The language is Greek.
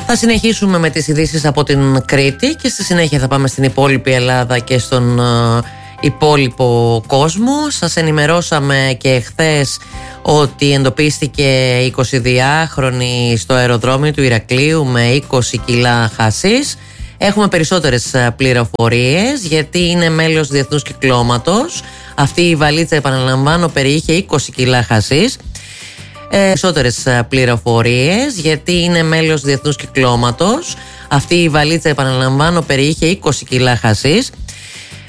Θα συνεχίσουμε με τις ειδήσεις από την Κρήτη και στη συνέχεια θα πάμε στην υπόλοιπη Ελλάδα και στον υπόλοιπο κόσμο. Σας ενημερώσαμε και χθες ότι εντοπίστηκε 22χρονη στο αεροδρόμιο του Ηρακλείου με 20 κιλά χασίς. Έχουμε περισσότερες πληροφορίες γιατί είναι μέλος διεθνούς κυκλώματος. Αυτή η βαλίτσα, επαναλαμβάνω, περιείχε 20 κιλά χασίς. Περισσότερες πληροφορίες γιατί είναι μέλος διεθνούς κυκλώματος. Αυτή η βαλίτσα, επαναλαμβάνω, περιείχε 20 κιλά χασίς.